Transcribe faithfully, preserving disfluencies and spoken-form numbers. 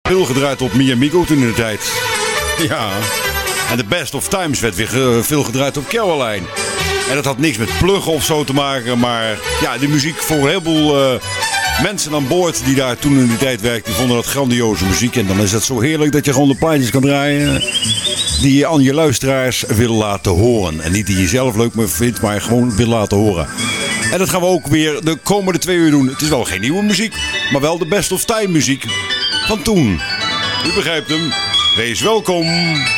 Veel gedraaid op Mi Amigo toen in de tijd. Ja. En de Best of Times werd weer uh, veel gedraaid op Caroline. En dat had niks met pluggen of zo te maken. Maar ja, de muziek voor een heleboel uh, mensen aan boord die daar toen in die tijd werkten, die vonden dat grandioze muziek. En dan is het zo heerlijk dat je gewoon de plaatjes kan draaien die je aan je luisteraars wil laten horen. En niet die je zelf leuk vindt, maar gewoon wil laten horen. En dat gaan we ook weer de komende twee uur doen. Het is wel geen nieuwe muziek, maar wel de Best of Time muziek van toen. U begrijpt hem. Wees welkom.